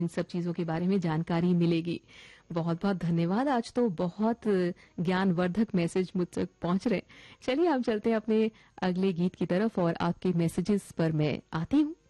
इन सब चीजों के बारे में जानकारी मिलेगी। बहुत बहुत धन्यवाद। आज तो बहुत ज्ञानवर्धक मैसेज मुझ तक पहुंच रहे। चलिए हम चलते हैं अपने अगले गीत की तरफ और आपके मैसेजेस पर मैं आती हूँ।